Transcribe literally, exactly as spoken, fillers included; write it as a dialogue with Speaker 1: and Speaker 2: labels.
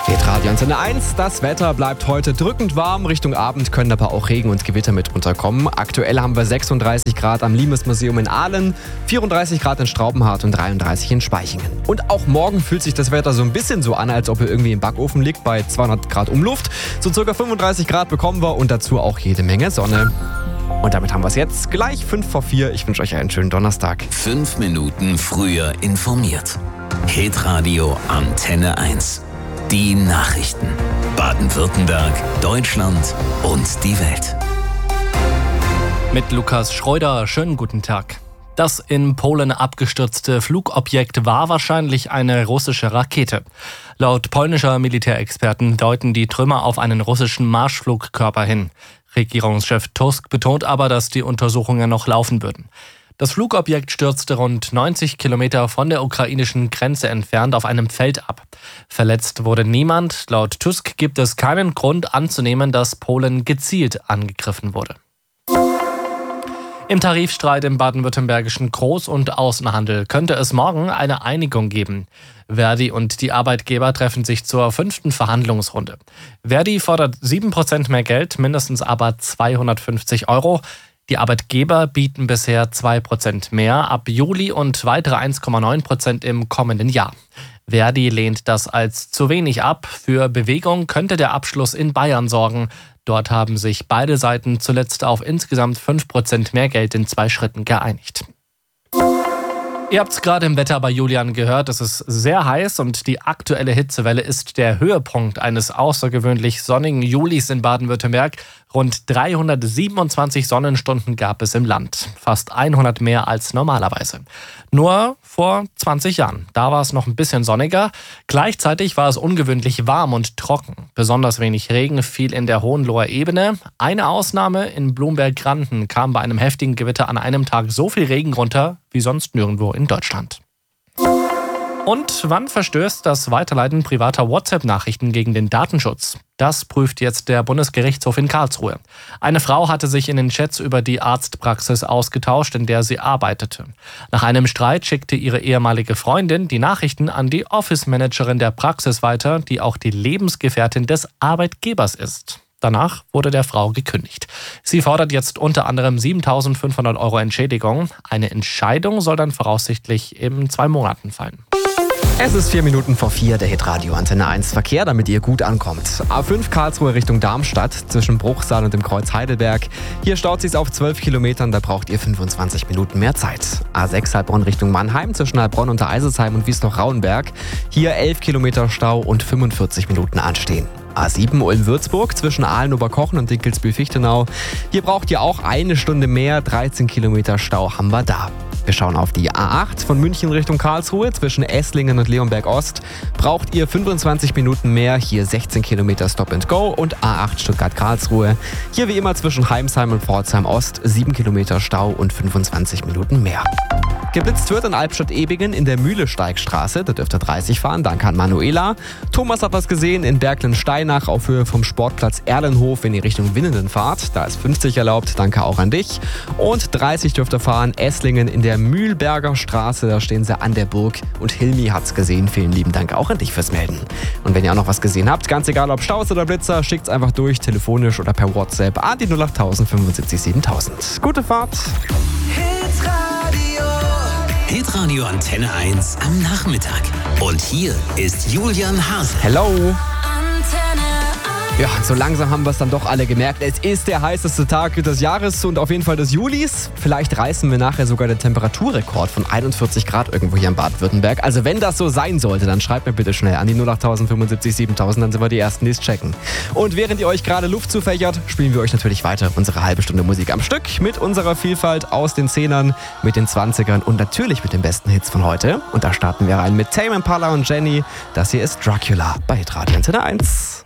Speaker 1: Hitradio Antenne eins, das Wetter bleibt heute drückend warm. Richtung Abend können aber auch Regen und Gewitter mit runterkommen. Aktuell haben wir sechsunddreißig Grad am Limes-Museum in Aalen, vierunddreißig Grad in Straubenhardt und dreiunddreißig in Spaichingen. Und auch morgen fühlt sich das Wetter so ein bisschen so an, als ob ihr irgendwie im Backofen liegt bei zweihundert Grad Umluft. So circa fünfunddreißig Grad bekommen wir und dazu auch jede Menge Sonne. Und damit haben wir es jetzt gleich fünf vor vier. Ich wünsche euch einen schönen Donnerstag.
Speaker 2: Fünf Minuten früher informiert. Hitradio Antenne eins. Die Nachrichten. Baden-Württemberg, Deutschland und die Welt.
Speaker 3: Mit Lukas Schreuder, schönen guten Tag. Das in Polen abgestürzte Flugobjekt war wahrscheinlich eine russische Rakete. Laut polnischer Militärexperten deuten die Trümmer auf einen russischen Marschflugkörper hin. Regierungschef Tusk betont aber, dass die Untersuchungen noch laufen würden. Das Flugobjekt stürzte rund neunzig Kilometer von der ukrainischen Grenze entfernt auf einem Feld ab. Verletzt wurde niemand. Laut Tusk gibt es keinen Grund anzunehmen, dass Polen gezielt angegriffen wurde. Im Tarifstreit im baden-württembergischen Groß- und Außenhandel könnte es morgen eine Einigung geben. Verdi und die Arbeitgeber treffen sich zur fünften Verhandlungsrunde. Verdi fordert sieben Prozent mehr Geld, mindestens aber zweihundertfünfzig Euro. Die Arbeitgeber bieten bisher zwei Prozent mehr ab Juli und weitere eins Komma neun Prozent im kommenden Jahr. Verdi lehnt das als zu wenig ab. Für Bewegung könnte der Abschluss in Bayern sorgen. Dort haben sich beide Seiten zuletzt auf insgesamt fünf Prozent mehr Geld in zwei Schritten geeinigt. Ihr habt es gerade im Wetter bei Julian gehört, es ist sehr heiß und die aktuelle Hitzewelle ist der Höhepunkt eines außergewöhnlich sonnigen Julis in Baden-Württemberg. Rund dreihundertsiebenundzwanzig Sonnenstunden gab es im Land, fast hundert mehr als normalerweise. Nur vor zwanzig Jahren, da war es noch ein bisschen sonniger. Gleichzeitig war es ungewöhnlich warm und trocken. Besonders wenig Regen fiel in der Hohenloher Ebene. Eine Ausnahme, in Blumberg-Granden kam bei einem heftigen Gewitter an einem Tag so viel Regen runter wie sonst nirgendwo in Deutschland. Und wann verstößt das Weiterleiten privater WhatsApp-Nachrichten gegen den Datenschutz? Das prüft jetzt der Bundesgerichtshof in Karlsruhe. Eine Frau hatte sich in den Chats über die Arztpraxis ausgetauscht, in der sie arbeitete. Nach einem Streit schickte ihre ehemalige Freundin die Nachrichten an die Office-Managerin der Praxis weiter, die auch die Lebensgefährtin des Arbeitgebers ist. Danach wurde der Frau gekündigt. Sie fordert jetzt unter anderem siebentausendfünfhundert Euro Entschädigung. Eine Entscheidung soll dann voraussichtlich in zwei Monaten fallen.
Speaker 1: Es ist vier Minuten vor vier, der Hitradio Antenne eins Verkehr, damit ihr gut ankommt. A fünf Karlsruhe Richtung Darmstadt, zwischen Bruchsal und dem Kreuz Heidelberg. Hier staut sich's auf zwölf Kilometern, da braucht ihr fünfundzwanzig Minuten mehr Zeit. A sechs Heilbronn Richtung Mannheim, zwischen Heilbronn und der Eiselsheim und Wiesloch-Rauenberg. Hier elf Kilometer Stau und fünfundvierzig Minuten anstehen. A sieben Ulm-Würzburg, zwischen Aalen-Oberkochen und Dinkelsbühl-Fichtenau. Hier braucht ihr auch eine Stunde mehr, dreizehn Kilometer Stau haben wir da. Wir schauen auf die A acht von München Richtung Karlsruhe, zwischen Esslingen und Leonberg-Ost. Braucht ihr fünfundzwanzig Minuten mehr, hier sechzehn Kilometer Stop and Go und A acht Stuttgart-Karlsruhe. Hier wie immer zwischen Heimsheim und Pforzheim-Ost sieben Kilometer Stau und fünfundzwanzig Minuten mehr. Geblitzt wird in Albstadt-Ebingen in der Mühlesteigstraße, da dürft ihr dreißig fahren, danke an Manuela. Thomas hat was gesehen in Berglen-Steinach auf Höhe vom Sportplatz Erlenhof, wenn ihr Richtung Winnenden fahrt. Da ist fünfzig erlaubt, danke auch an dich. Und dreißig dürft ihr fahren, Esslingen in der Mühlberger Straße, da stehen sie an der Burg. Und Hilmi hat's gesehen, vielen lieben Dank auch an dich fürs Melden. Und wenn ihr auch noch was gesehen habt, ganz egal ob Staus oder Blitzer, schickt's einfach durch, telefonisch oder per WhatsApp an die null acht null null fünfundsiebzig siebentausend. Gute Fahrt!
Speaker 2: Hitradio Antenne eins am Nachmittag. Und hier ist Julian Hase.
Speaker 1: Hello! Ja, so langsam haben wir es dann doch alle gemerkt. Es ist der heißeste Tag des Jahres und auf jeden Fall des Julis. Vielleicht reißen wir nachher sogar den Temperaturrekord von einundvierzig Grad irgendwo hier in Baden-Württemberg. Also wenn das so sein sollte, dann schreibt mir bitte schnell an die null acht null null fünfundsiebzig siebentausend, dann sind wir die Ersten, die es checken. Und während ihr euch gerade Luft zufächert, spielen wir euch natürlich weiter unsere halbe Stunde Musik am Stück mit unserer Vielfalt aus den Zehnern, mit den Zwanzigern und natürlich mit den besten Hits von heute. Und da starten wir rein mit Tame Impala und Jenny. Das hier ist Dracula bei Hitradio Antenne eins.